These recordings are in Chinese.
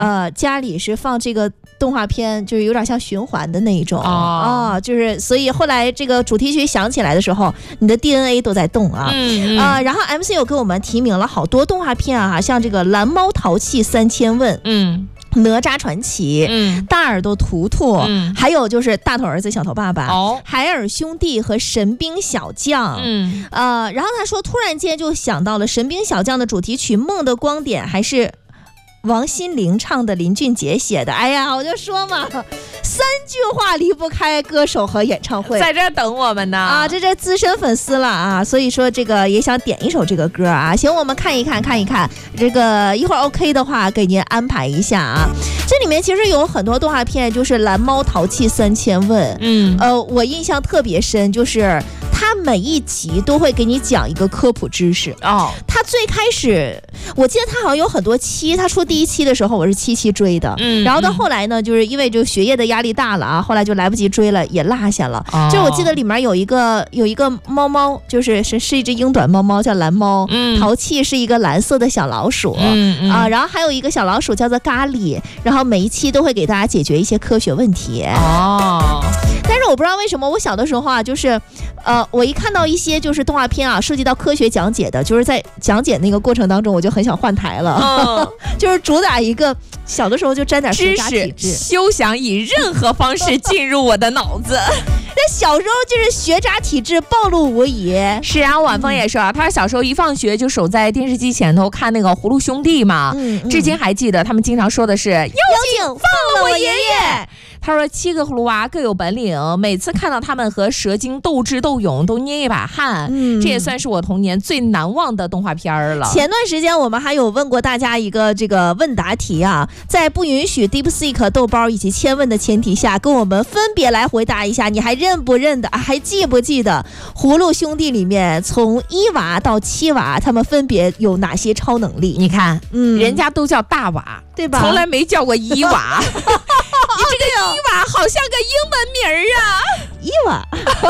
家里是放这个动画片，就是有点像循环的那一种就是所以后来这个主题曲响起来的时候，你的 DNA 都在动啊。然后 MC 有给我们提名了好多动画片啊，像这个蓝猫淘气3000问，哪吒传奇，大耳朵图图，还有就是大头儿子小头爸爸，海尔兄弟和神兵小将，然后他说突然间就想到了神兵小将的主题曲《梦的光点》还是王心凌唱的，林俊杰写的。哎呀，我就说嘛，3句话离不开歌手和演唱会， 在这等我们呢啊！这资深粉丝了啊，所以说这个也想点一首这个歌啊。行，我们看一看这个一会儿 OK 的话，给您安排一下啊。这里面其实有很多动画片，就是蓝猫淘气3000问，我印象特别深，就是它每一集都会给你讲一个科普知识它最开始我记得它好像有很多期，它出第1期的时候我是7期追的，然后到后来呢，就是因为就学业的压力大了啊，后来就来不及追了，也落下了。就我记得里面有一个猫猫，就是一只英短猫猫，叫蓝猫，淘气是一个蓝色的小老鼠，然后还有一个小老鼠叫做咖喱，然后每一期都会给大家解决一些科学问题。但是我不知道为什么我小的时候啊，就是我一看到一些就是动画片啊，涉及到科学讲解的，就是在讲解那个过程当中，我就很想换台了。就是主打一个小的时候就沾点学渣体质， 休想以任何方式进入我的脑子。 那小时候就是学渣体质暴露无遗。 是啊，晚风也是啊，他小时候一放学就守在电视机前头看那个葫芦兄弟嘛，至今还记得他们经常说的是妖精放了我爷爷。他说7个葫芦娃各有本领，每次看到他们和蛇精斗智斗勇都捏一把汗，这也算是我童年最难忘的动画片了。 前段时间我们还有问过大家一个这个问答题啊，在不允许 DeepSeek 豆包以及千问的前提下，跟我们分别来回答一下，你还认不认得还记不记得葫芦兄弟里面从1娃到7娃他们分别有哪些超能力？ 你看，人家都叫大娃， 对吧？ 从来没叫过1娃。你这个1娃好像个英文名啊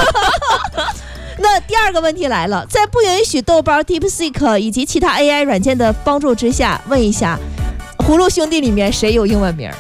，1娃。那第二个问题来了，在不允许豆包 DeepSeek 以及其他 AI 软件的帮助之下，问一下葫芦兄弟里面谁有英文名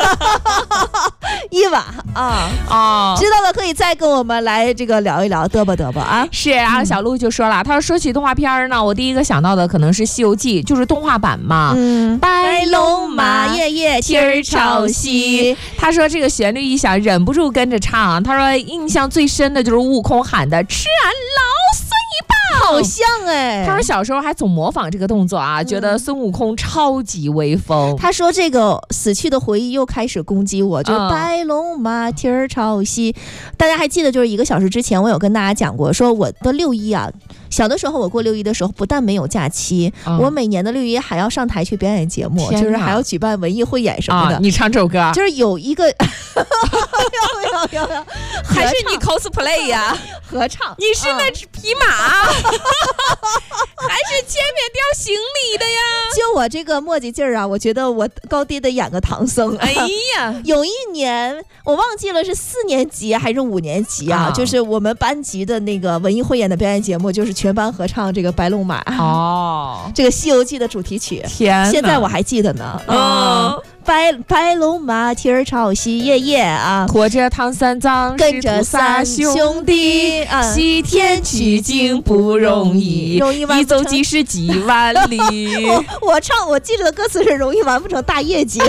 ？1娃知道了可以再跟我们来这个聊一聊嘚吧啊。 是，然后小鹿就说了，他说起动画片呢，我第一个想到的可能是《西游记》，就是动画版嘛，白龙马夜夜天儿朝西。他说这个旋律一响，忍不住跟着唱。他说印象最深的就是悟空喊的吃俺老孙一棒， 好像他说小时候还总模仿这个动作啊，觉得孙悟空超级威风。 他说这个死去的回忆又开始攻击我，就是白龙马天儿朝西。大家还记得就是1个小时之前我有跟大家讲过，说我的6·1啊，小的时候我过6·1的时候不但没有假期，我每年的6·1还要上台去表演节目，就是还要举办文艺汇演什么的。 你唱这首歌就是有一个要还是你 cosplay 呀？ 合唱？ 你是那只匹马还是前面叼行李的呀？ 就我这个墨迹劲儿啊，我觉得我高低得演个唐僧。 哎呀， 有一年我忘记了是4年级还是5年级啊，就是我们班级的那个文艺汇演的表演节目，就是全班合唱这个白龙马这个《西游记》的主题曲。 天哪， 现在我还记得呢。白龙马天儿朝西夜夜啊， 驮着唐三藏跟着3兄弟西天取经不容易，一走即是几万里。 我记得的歌词是容易完不成大业绩。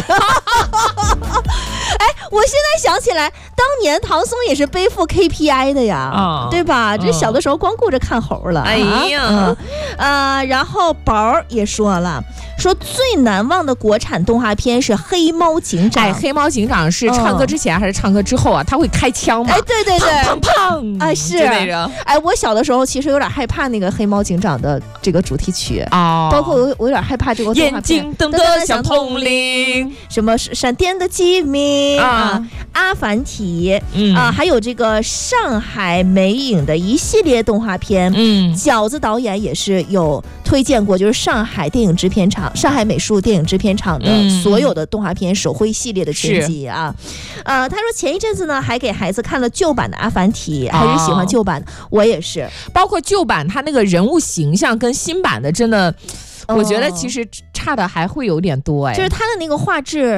哎，我现在想起来，当年唐僧也是背负 KPI 的呀，对吧？这小的时候光顾着看猴了。 哎呀， 然后宝也说了，说最难忘的国产动画片是黑猫警长。 黑猫警长是唱歌之前还是唱歌之后啊？他会开枪吗？ 对， 砰砰砰！是那个。我小的时候其实有点害怕那个黑猫警长的这个主题曲包括我有点害怕这个动画片。 眼睛瞪得像铜铃， 什么闪电的机密阿凡提还有这个上海美影的一系列动画片。饺子导演也是有推荐过，就是上海电影制片厂、上海美术电影制片厂的所有的动画片手绘系列的全集啊。他说前一阵子呢还给孩子看了旧版的阿凡提，还是喜欢旧版的。我也是， 包括旧版他那个人物形象跟新版的真的我觉得其实差的还会有点多。 就是他的那个画质